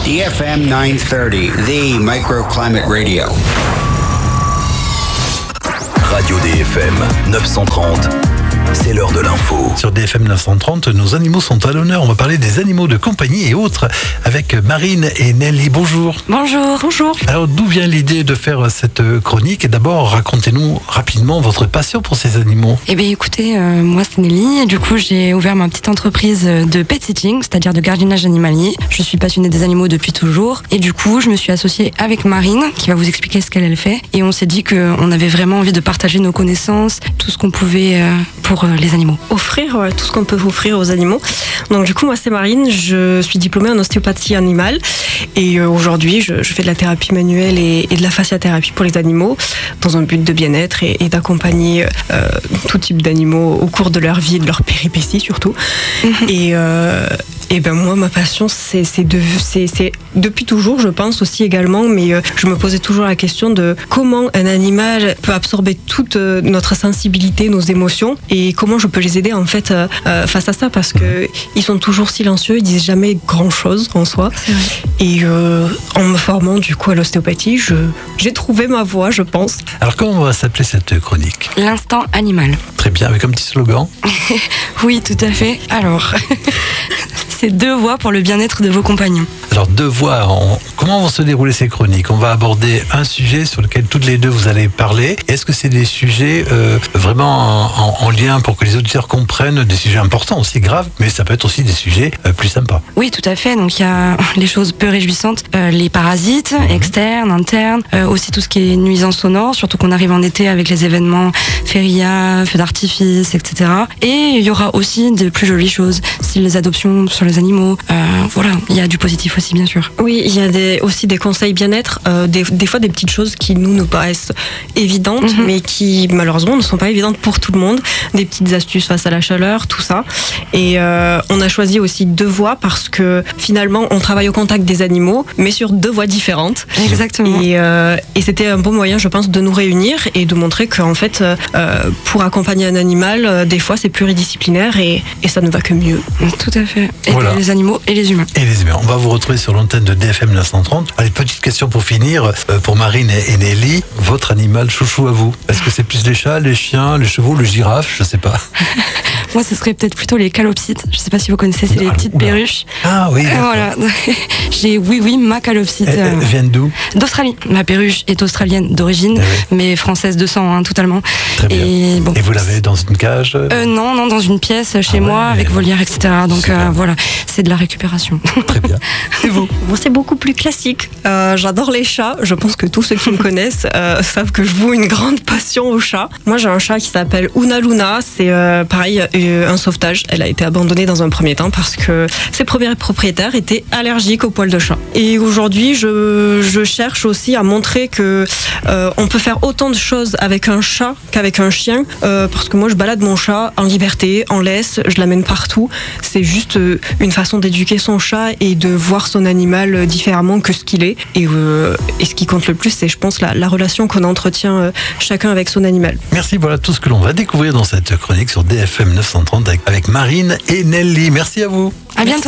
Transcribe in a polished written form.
DFM 930, the microclimate radio. Radio DFM 930. C'est l'heure de l'info. Sur DFM 930, nos animaux sont à l'honneur. On va parler des animaux de compagnie et autres avec Marine et Nelly. Bonjour. Bonjour. Bonjour. Alors, d'où vient l'idée de faire cette chronique? Et d'abord, racontez-nous rapidement votre passion pour ces animaux. Eh bien, écoutez, moi c'est Nelly. Et du coup, j'ai ouvert ma petite entreprise de pet sitting, c'est-à-dire de gardiennage animalier. Je suis passionnée des animaux depuis toujours. Et du coup, je me suis associée avec Marine, qui va vous expliquer ce qu'elle fait. Et on s'est dit qu'on avait vraiment envie de partager nos connaissances, tout ce qu'on pouvait pour les animaux. Offrir tout ce qu'on peut offrir aux animaux. Donc du coup, moi c'est Marine, je suis diplômée en ostéopathie animale et aujourd'hui je fais de la thérapie manuelle et de la fasciathérapie pour les animaux dans un but de bien-être et d'accompagner tout type d'animaux au cours de leur vie et de leur péripéties surtout. Et ben moi ma passion c'est depuis toujours, je pense aussi également, mais je me posais toujours la question de comment un animal peut absorber toute notre sensibilité, nos émotions, et comment je peux les aider en fait face à ça, parce que ils sont toujours silencieux, ils disent jamais grand chose en soi. Et en me formant du coup à l'ostéopathie, j'ai trouvé ma voie, je pense. Alors comment va s'appeler cette chronique? L'instant animal. Très bien, avec un petit slogan. Oui, tout à fait. Alors, c'est 2 voix pour le bien-être de vos compagnons. Alors 2 voix, comment vont se dérouler ces chroniques? On va aborder un sujet sur lequel toutes les deux vous allez parler. Est-ce que c'est des sujets vraiment en lien pour que les auditeurs comprennent, des sujets importants aussi graves, mais ça peut être aussi des sujets plus sympas? Oui, tout à fait. Donc il y a les choses peu réjouissantes, les parasites externes, internes, aussi tout ce qui est nuisance sonore, surtout qu'on arrive en été avec les événements feria, feux d'artifice, etc. Et il y aura aussi de plus jolies choses, style les adoptions sur les animaux. Voilà, il y a du positif aussi, bien sûr. Oui, il y a aussi des conseils bien-être, des fois des petites choses qui nous paraissent évidentes, mais qui malheureusement ne sont pas évidentes pour tout le monde. Des petites astuces face à la chaleur, tout ça. Et on a choisi aussi 2 voies parce que finalement on travaille au contact des animaux, mais sur 2 voies différentes. Exactement. Et c'était un bon moyen, je pense, de nous réunir et de montrer qu'en fait, pour accompagner un animal, des fois c'est pluridisciplinaire et ça ne va que mieux. Tout à fait. Et voilà. Les animaux et les humains. Et les humains. On va vous retrouver sur l'antenne de DFM 930. Allez, petite question pour finir, pour Marine et Nelly. Votre animal chouchou à vous? Est-ce que c'est plus les chats, les chiens, les chevaux, le girafe? Je sais pas. Moi, ce serait peut-être plutôt les calopsites. Je sais pas si vous connaissez, c'est les petites perruches. Ah oui. Voilà. J'ai ma calopsite. Elles viennent d'où? D'Australie. Ma perruche est australienne d'origine, mais française de sang, totalement. Très bien. Et vous l'avez dans une cage? Non, dans une pièce chez moi, avec volière, etc. Donc voilà, c'est de la récupération. Très bien. Et vous? Moi, c'est beaucoup plus classique. J'adore les chats. Je pense que tous ceux qui me connaissent savent que je voue une grande passion aux chats. Moi, j'ai un chat qui s'appelle Una Luna. C'est pareil, un sauvetage. Elle a été abandonnée dans un premier temps parce que ses premiers propriétaires étaient allergiques aux poils de chat. Et aujourd'hui, je cherche aussi à montrer que on peut faire autant de choses avec un chat qu'avec un chien. Parce que moi, je balade mon chat en liberté, en laisse. Je l'amène partout. C'est juste une façon d'éduquer son chat et de voir son animal différemment que ce qu'il est. Et ce qui compte le plus, c'est, je pense, la relation qu'on entretient chacun avec son animal. Merci, voilà tout ce que l'on va découvrir dans cette chronique sur DFM 930 avec Marine et Nelly. Merci à vous. À bientôt.